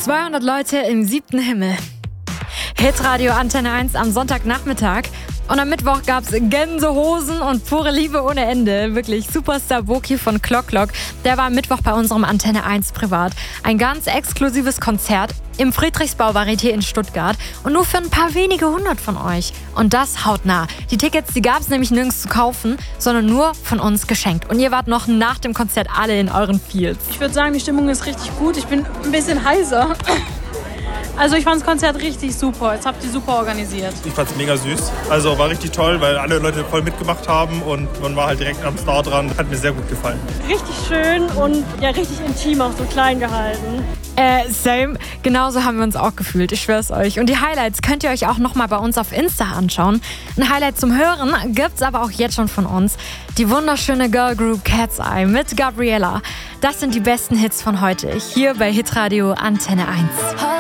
200 Leute im 7. Himmel. Hitradio Antenne 1 am Sonntagnachmittag. Und am Mittwoch gab's Gänsehosen und pure Liebe ohne Ende. Wirklich, Superstar Boki von Clock Clock, der war am Mittwoch bei unserem Antenne 1 privat. Ein ganz exklusives Konzert im Friedrichsbau-Varieté in Stuttgart. Und nur für ein paar wenige hundert von euch. Und das hautnah. Die Tickets, die gab's nämlich nirgends zu kaufen, sondern nur von uns geschenkt. Und ihr wart noch nach dem Konzert alle in euren Fields. Ich würde sagen, die Stimmung ist richtig gut. Ich bin ein bisschen heiser. Also ich fand das Konzert richtig super. Jetzt habt ihr super organisiert. Ich fand es mega süß. Also war richtig toll, weil alle Leute voll mitgemacht haben und man war halt direkt am Start dran. Hat mir sehr gut gefallen. Richtig schön und ja richtig intim, auch so klein gehalten. Same. Genauso haben wir uns auch gefühlt, ich schwör's euch. Und die Highlights könnt ihr euch auch nochmal bei uns auf Insta anschauen. Ein Highlight zum Hören gibt's aber auch jetzt schon von uns. Die wunderschöne Girl Group Cat's Eye mit Gabriella. Das sind die besten Hits von heute, hier bei Hitradio Antenne 1.